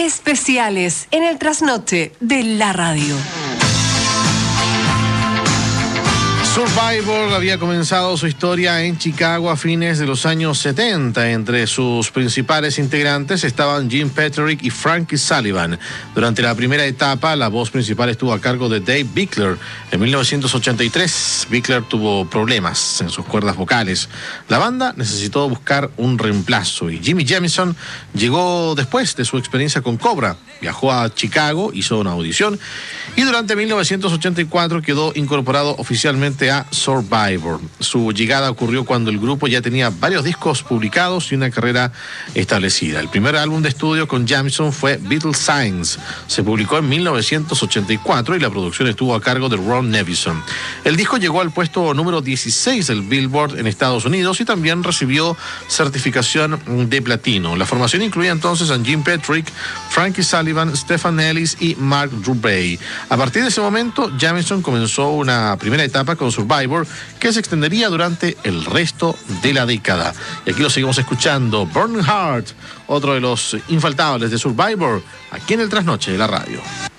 especiales en el trasnoche de la radio. Survivor había comenzado su historia en Chicago a fines de los años 70. Entre sus principales integrantes estaban Jim Peterick y Frankie Sullivan. Durante la primera etapa, la voz principal estuvo a cargo de Dave Bickler. En 1983, Bickler tuvo problemas en sus cuerdas vocales. La banda necesitó buscar un reemplazo y Jimmy Jamison llegó después de su experiencia con Cobra. Viajó a Chicago, hizo una audición y durante 1984 quedó incorporado oficialmente a Survivor. Su llegada ocurrió cuando el grupo ya tenía varios discos publicados y una carrera establecida. El primer álbum de estudio con Jamison fue Beatles Signs. Se publicó en 1984 y la producción estuvo a cargo de Ron Nevison. El disco llegó al puesto número 16 del Billboard en Estados Unidos y también recibió certificación de platino. La formación incluía entonces a Jim Peterick, Frankie Sullivan, Stephen Ellis y Mark Dubray. A partir de ese momento, Jamison comenzó una primera etapa con Survivor que se extendería durante el resto de la década. Y aquí lo seguimos escuchando, Burning Heart, otro de los infaltables de Survivor, aquí en el Trasnoche de la radio.